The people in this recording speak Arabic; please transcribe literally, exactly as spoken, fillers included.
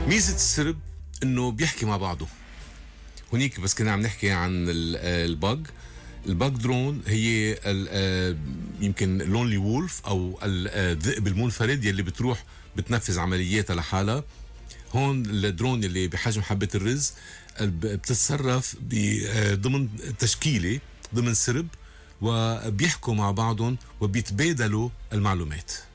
ميزة السرب انه بيحكي مع بعضه. هنيك بس كنا عم نحكي عن الباج. الباج درون هي يمكن لونلي وولف او الذئب المنفرد يلي بتروح بتنفذ عملياتها لحالها. هون الدرون اللي بحجم حبة الرز بتتصرف ضمن تشكيلة ضمن سرب، وبيحكوا مع بعضهم وبيتبادلوا المعلومات.